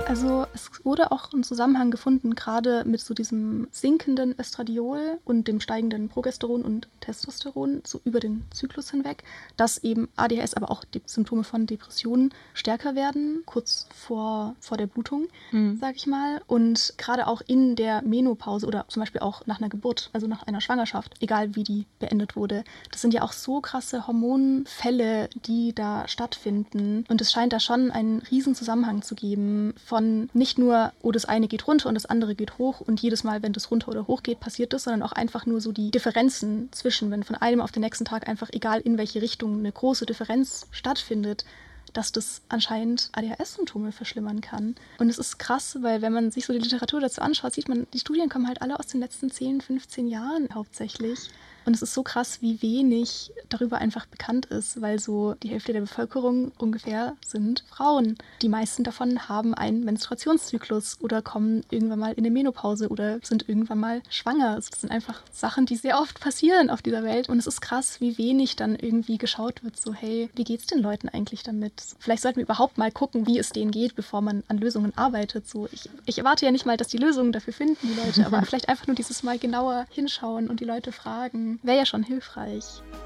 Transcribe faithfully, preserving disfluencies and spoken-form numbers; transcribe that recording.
Also es wurde auch ein Zusammenhang gefunden, gerade mit so diesem sinkenden Östradiol und dem steigenden Progesteron und Testosteron so über den Zyklus hinweg, dass eben A D H S, aber auch die Symptome von Depressionen stärker werden, kurz vor, vor der Blutung, mhm. sag ich mal. Und gerade auch in der Menopause oder zum Beispiel auch nach einer Geburt, also nach einer Schwangerschaft, egal wie die beendet wurde. Das sind ja auch so krasse Hormonfälle, die da stattfinden. Und es scheint da schon einen riesen Zusammenhang zu geben von nicht nur, oh, das eine geht runter und das andere geht hoch und jedes Mal, wenn das runter oder hoch geht, passiert das, sondern auch einfach nur so die Differenzen zwischen, wenn von einem auf den nächsten Tag einfach, egal in welche Richtung, eine große Differenz stattfindet, dass das anscheinend A D H S-Symptome verschlimmern kann. Und es ist krass, weil wenn man sich so die Literatur dazu anschaut, sieht man, die Studien kommen halt alle aus den letzten zehn, fünfzehn Jahren hauptsächlich. Und es ist so krass, wie wenig darüber einfach bekannt ist, weil so die Hälfte der Bevölkerung ungefähr sind Frauen. Die meisten davon haben einen Menstruationszyklus oder kommen irgendwann mal in eine Menopause oder sind irgendwann mal schwanger. Das sind einfach Sachen, die sehr oft passieren auf dieser Welt. Und es ist krass, wie wenig dann irgendwie geschaut wird, so hey, wie geht's den Leuten eigentlich damit? Vielleicht sollten wir überhaupt mal gucken, wie es denen geht, bevor man an Lösungen arbeitet. So, ich, ich erwarte ja nicht mal, dass die Lösungen dafür finden, die Leute, aber vielleicht einfach nur dieses Mal genauer hinschauen und die Leute fragen. Wäre ja schon hilfreich.